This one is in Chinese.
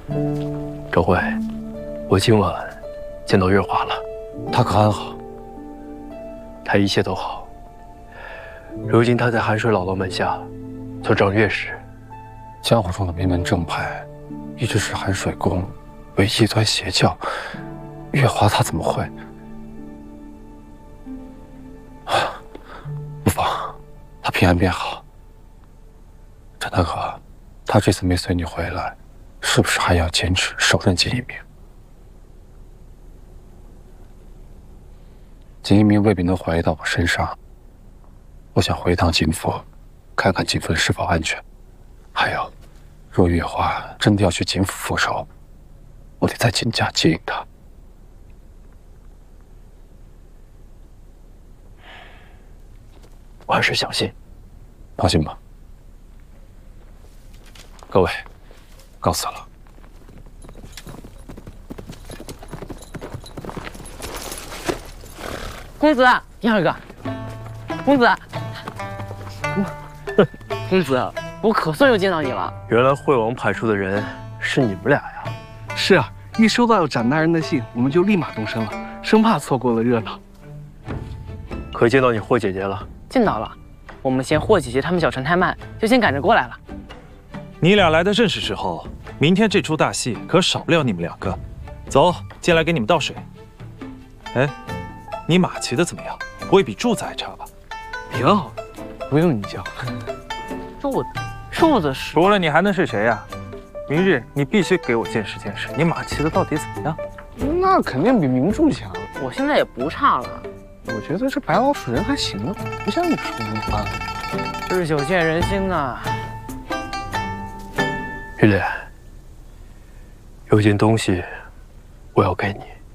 周慧，我今晚见到月华了， 他可安好？ 他一切都好。如今他在寒水姥姥门下做掌乐使。 江湖中的名门正派，一直是寒水宫为异端邪教。月华他怎么会？不妨，他平安便好。陈大哥，他这次没随你回来，是不是还要坚持手刃锦一鸣？锦一鸣未必能怀疑到我身上。我想回一趟锦府，看看锦府是否安全。还有，若月华真的要去锦府复仇，我得在锦家接应他。 我还是相信。 放心吧。各位，告辞了。 公子，第二个。公子，公子，我可算又见到你了。 原来惠王派出的人是你们俩呀？ 是啊，一收到展大人的信，我们就立马动身了，生怕错过了热闹。 可见到你霍姐姐了？ 见到了，我们嫌霍姐姐他们小船太慢，就先赶着过来了。 你俩来的正是时候，明天这出大戏可少不了你们两个。走，进来给你们倒水。哎，你马骑的怎么样？不会比柱子还差吧？ 挺好的，不用你教。 柱子是…… 除了你还能是谁呀？明日你必须给我见识见识，你马骑的到底怎么样？ 那肯定比明柱强。 我现在也不差了。 我觉得这白老鼠人还行，不像你说的那般。 日久见人心呐。 玉莲，有件东西我要给你。